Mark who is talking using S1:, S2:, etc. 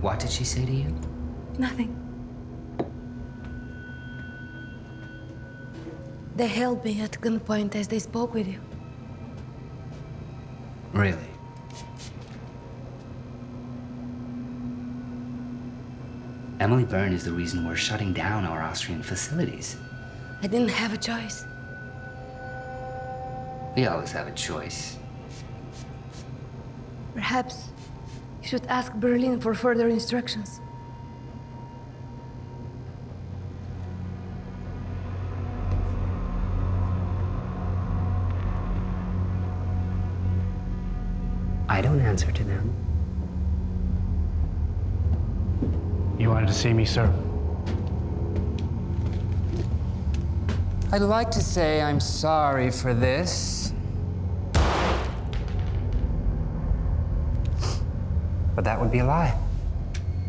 S1: What did she say to you?
S2: Nothing. They held me at gunpoint as they spoke with you.
S1: Really? Emily Byrne is the reason we're shutting down our Austrian facilities.
S2: I didn't have a choice.
S1: We always have a choice.
S2: Perhaps you should ask Berlin for further instructions.
S1: I don't answer to them.
S3: You wanted to see me, sir?
S4: I'd like to say I'm sorry for this, but that would be a lie.